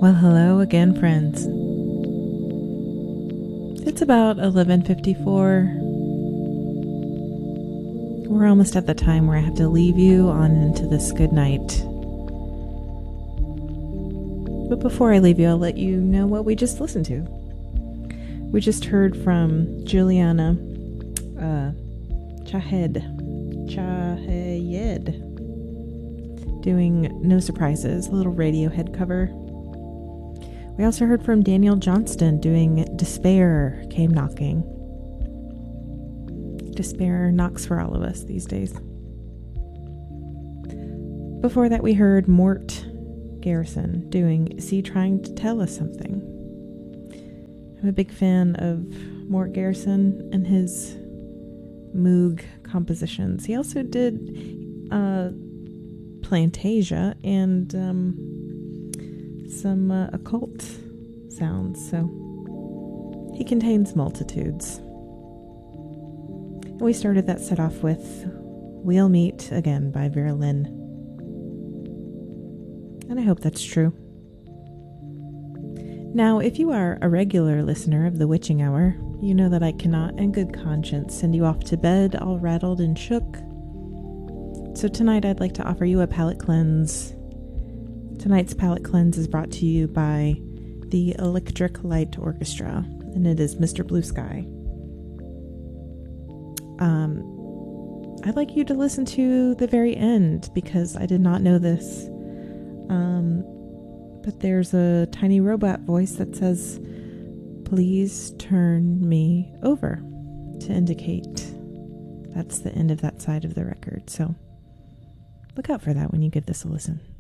Well, hello again, friends. It's about 11:54. We're almost at the time where I have to leave you on into this good night. But before I leave you, I'll let you know what we just listened to. We just heard from Juliana Chahayed doing No Surprises, a little Radiohead cover. We also heard from Daniel Johnston doing Despair Came Knocking. Despair knocks for all of us these days. Before that, we heard Mort Garrison doing Is He Trying to Tell Us Something? I'm a big fan of Mort Garrison and his Moog compositions. He also did Plantasia and some occult sounds, so he contains multitudes. And we started that set off with We'll Meet Again by Vera Lynn. And I hope that's true. Now, if you are a regular listener of The Witching Hour, you know that I cannot in good conscience send you off to bed all rattled and shook. So tonight I'd like to offer you a palate cleanse. Tonight's palate cleanse is brought to you by the Electric Light Orchestra, and it is Mr. Blue Sky. I'd like you to listen to the very end because I did not know this. But there's a tiny robot voice that says, "Please turn me over," to indicate that's the end of that side of the record. So look out for that when you give this a listen.